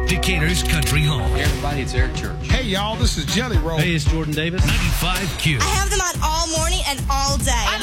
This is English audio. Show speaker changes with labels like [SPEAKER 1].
[SPEAKER 1] Decatur's country home.
[SPEAKER 2] Hey, everybody, it's Eric Church.
[SPEAKER 3] Hey, y'all, this is Jelly Roll.
[SPEAKER 4] Hey, it's Jordan Davis.
[SPEAKER 1] 95Q.
[SPEAKER 5] I have them on all morning and all day.